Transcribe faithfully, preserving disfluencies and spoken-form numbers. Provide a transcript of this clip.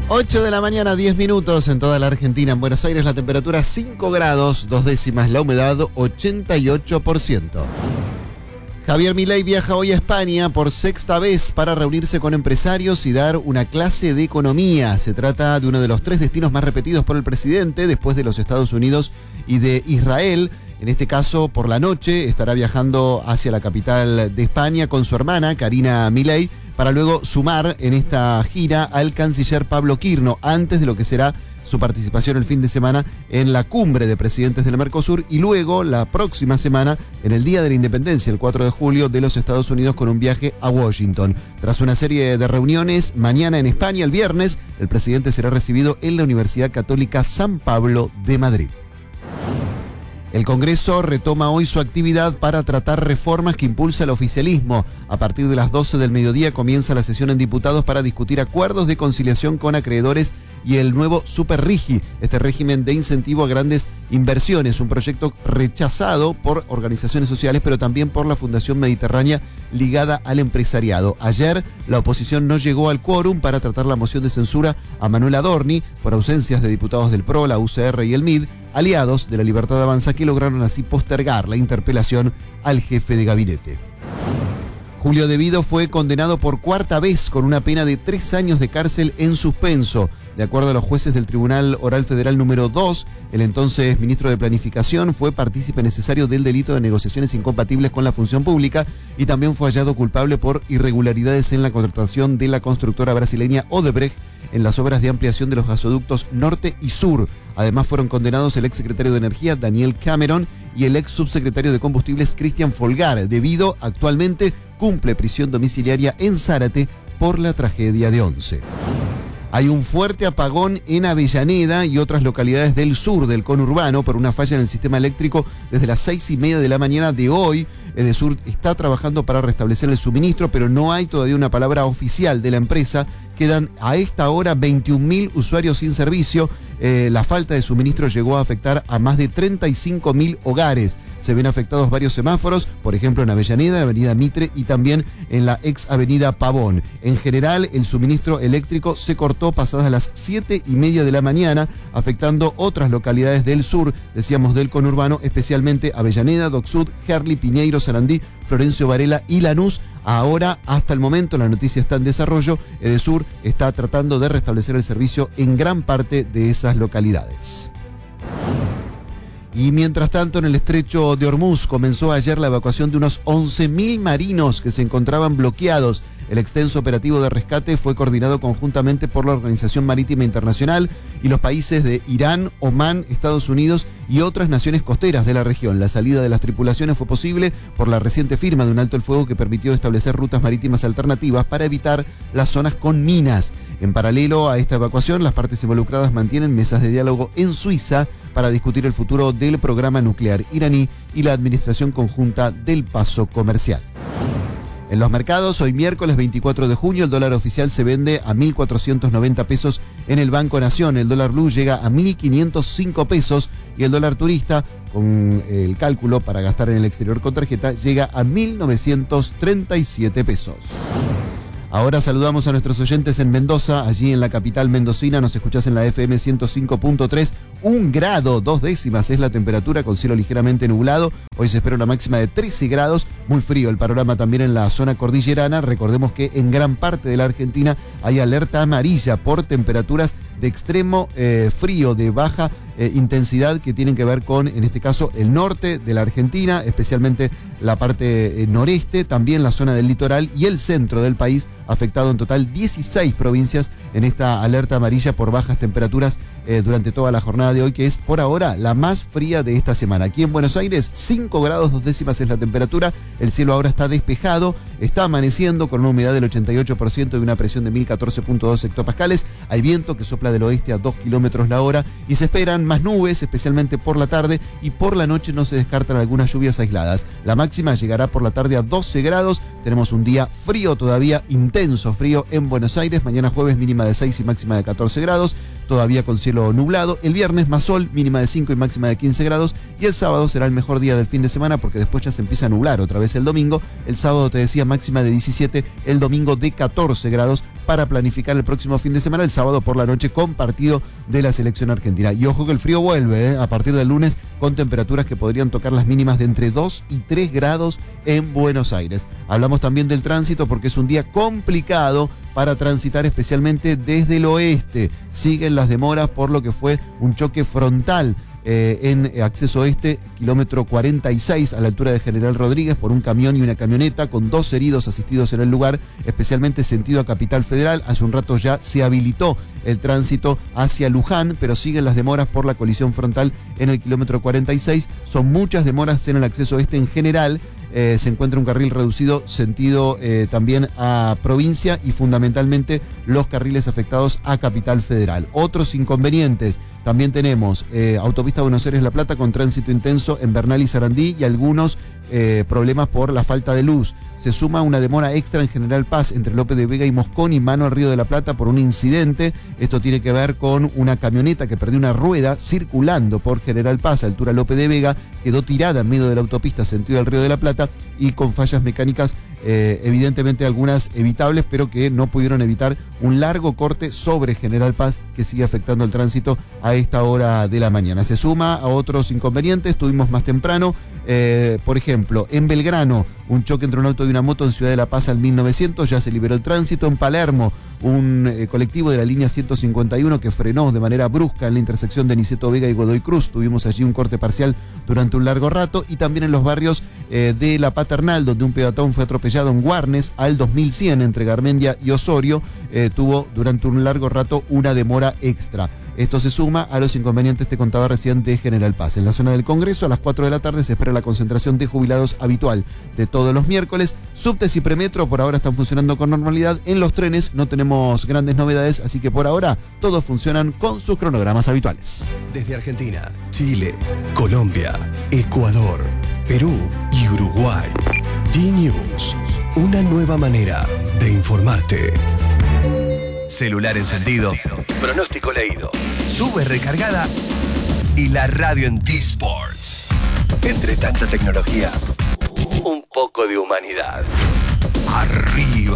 ocho de la mañana, diez minutos en toda la Argentina. En Buenos Aires la temperatura cinco grados, dos décimas, la humedad ochenta y ocho por ciento. Javier Milei viaja hoy a España por sexta vez para reunirse con empresarios y dar una clase de economía. Se trata de uno de los tres destinos más repetidos por el presidente después de los Estados Unidos y de Israel. En este caso, por la noche, estará viajando hacia la capital de España con su hermana, Karina Milei, para luego sumar en esta gira al canciller Pablo Quirno, antes de lo que será su participación el fin de semana en la cumbre de presidentes del Mercosur y luego la próxima semana en el Día de la Independencia, el cuatro de julio, de los Estados Unidos con un viaje a Washington. Tras una serie de reuniones, mañana en España, el viernes, el presidente será recibido en la Universidad Católica San Pablo de Madrid. El Congreso retoma hoy su actividad para tratar reformas que impulsa el oficialismo. A partir de las doce del mediodía comienza la sesión en diputados para discutir acuerdos de conciliación con acreedores y el nuevo Superrigi, este régimen de incentivo a grandes inversiones, un proyecto rechazado por organizaciones sociales, pero también por la Fundación Mediterránea ligada al empresariado. Ayer la oposición no llegó al quórum para tratar la moción de censura a Manuel Adorni por ausencias de diputados del P R O, la U C R y el M I D, aliados de la Libertad Avanza, que lograron así postergar la interpelación al jefe de gabinete. Julio De Vido fue condenado por cuarta vez con una pena de tres años de cárcel en suspenso. De acuerdo a los jueces del Tribunal Oral Federal número dos, el entonces ministro de Planificación fue partícipe necesario del delito de negociaciones incompatibles con la función pública y también fue hallado culpable por irregularidades en la contratación de la constructora brasileña Odebrecht en las obras de ampliación de los gasoductos norte y sur. Además fueron condenados el exsecretario de Energía Daniel Cameron y el ex subsecretario de Combustibles Cristian Folgar. De Vido actualmente cumple prisión domiciliaria en Zárate por la tragedia de Once. Hay un fuerte apagón en Avellaneda y otras localidades del sur del conurbano por una falla en el sistema eléctrico desde las seis y media de la mañana de hoy. Edesur está trabajando para restablecer el suministro, pero no hay todavía una palabra oficial de la empresa. Quedan a esta hora veintiún mil usuarios sin servicio. Eh, la falta de suministro llegó a afectar a más de treinta y cinco mil hogares. Se ven afectados varios semáforos, por ejemplo en Avellaneda, en Avenida Mitre y también en la ex Avenida Pavón. En general, el suministro eléctrico se cortó pasadas las siete y media de la mañana, afectando otras localidades del sur, decíamos del conurbano, especialmente Avellaneda, Dock Sud, Herli, Piñeiro, Sarandí, Florencio Varela y Lanús. Ahora, hasta el momento, la noticia está en desarrollo. Edesur está tratando de restablecer el servicio en gran parte de esas localidades. Y mientras tanto, en el estrecho de Hormuz comenzó ayer la evacuación de unos once mil marinos que se encontraban bloqueados. El extenso operativo de rescate fue coordinado conjuntamente por la Organización Marítima Internacional y los países de Irán, Omán, Estados Unidos y otras naciones costeras de la región. La salida de las tripulaciones fue posible por la reciente firma de un alto el fuego que permitió establecer rutas marítimas alternativas para evitar las zonas con minas. En paralelo a esta evacuación, las partes involucradas mantienen mesas de diálogo en Suiza para discutir el futuro del programa nuclear iraní y la administración conjunta del paso comercial. En los mercados, hoy miércoles veinticuatro de junio, el dólar oficial se vende a mil cuatrocientos noventa pesos en el Banco Nación, el dólar blue llega a mil quinientos cinco pesos y el dólar turista, con el cálculo para gastar en el exterior con tarjeta, llega a mil novecientos treinta y siete pesos. Ahora saludamos a nuestros oyentes en Mendoza, allí en la capital mendocina, nos escuchás en la F M ciento cinco punto tres, un grado, dos décimas es la temperatura con cielo ligeramente nublado, hoy se espera una máxima de trece grados, muy frío el panorama también en la zona cordillerana, recordemos que en gran parte de la Argentina hay alerta amarilla por temperaturas de extremo eh, frío, de baja eh, intensidad que tienen que ver con, en este caso, el norte de la Argentina, especialmente la parte eh, noreste, también la zona del litoral y el centro del país, afectado en total dieciséis provincias en esta alerta amarilla por bajas temperaturas eh, durante toda la jornada de hoy, que es por ahora la más fría de esta semana. Aquí en Buenos Aires, cinco grados dos décimas es la temperatura, el cielo ahora está despejado, está amaneciendo con una humedad del ochenta y ocho por ciento y una presión de mil catorce punto dos hectopascales, hay viento que sopla del oeste a dos kilómetros la hora y se esperan más nubes, especialmente por la tarde, y por la noche no se descartan algunas lluvias aisladas. La máxima llegará por la tarde a doce grados, tenemos un día frío todavía, intenso frío en Buenos Aires, mañana jueves mínima de seis y máxima de catorce grados, todavía con cielo nublado. El viernes viernes más sol, mínima de cinco y máxima de quince grados. Y el sábado será el mejor día del fin de semana porque después ya se empieza a nublar otra vez el domingo. El sábado te decía máxima de diecisiete, el domingo de catorce grados para planificar el próximo fin de semana, el sábado por la noche con partido de la selección argentina. Y ojo que el frío vuelve ¿eh? a partir del lunes con temperaturas que podrían tocar las mínimas de entre dos y tres grados en Buenos Aires. Hablamos también del tránsito porque es un día complicado para transitar, especialmente desde el oeste. Siguen las demoras por lo que fue un choque frontal eh, en acceso oeste, kilómetro cuarenta y seis, a la altura de General Rodríguez, por un camión y una camioneta, con dos heridos asistidos en el lugar, especialmente sentido a Capital Federal. Hace un rato ya se habilitó el tránsito hacia Luján, pero siguen las demoras por la colisión frontal en el kilómetro cuarenta y seis. Son muchas demoras en el acceso oeste en general. Eh, se encuentra un carril reducido sentido eh, también a provincia y fundamentalmente los carriles afectados a Capital Federal. Otros inconvenientes, también tenemos eh, autopista Buenos Aires-La Plata con tránsito intenso en Bernal y Sarandí y algunos eh, problemas por la falta de luz. Se suma una demora extra en General Paz entre López de Vega y Mosconi, mano al Río de la Plata, por un incidente. Esto tiene que ver con una camioneta que perdió una rueda circulando por General Paz, a altura López de Vega, quedó tirada en medio de la autopista sentido al Río de la Plata y con fallas mecánicas, eh, evidentemente algunas evitables, pero que no pudieron evitar un largo corte sobre General Paz que sigue afectando el tránsito a esta hora de la mañana. Se suma a otros inconvenientes, tuvimos más temprano. Eh, por ejemplo, en Belgrano, un choque entre un auto y una moto en Ciudad de La Paz al mil novecientos, ya se liberó el tránsito. En Palermo, un eh, colectivo de la línea ciento cincuenta y uno que frenó de manera brusca en la intersección de Niceto Vega y Godoy Cruz. Tuvimos allí un corte parcial durante un largo rato. Y también en los barrios eh, de La Paternal, donde un peatón fue atropellado en Guarnes al dos mil cien entre Garmendia y Osorio, eh, tuvo durante un largo rato una demora extra. Esto se suma a los inconvenientes, te contaba recién, de General Paz. En la zona del Congreso, a las cuatro de la tarde, se espera la concentración de jubilados habitual de todos los miércoles. Subtes y Premetro por ahora están funcionando con normalidad. En los trenes no tenemos grandes novedades, así que por ahora todos funcionan con sus cronogramas habituales. Desde Argentina, Chile, Colombia, Ecuador, Perú y Uruguay. D-News, una nueva manera de informarte. Celular encendido, pronóstico leído, sube recargada y la radio en T-Sports. Entre tanta tecnología, un poco de humanidad. Arriba.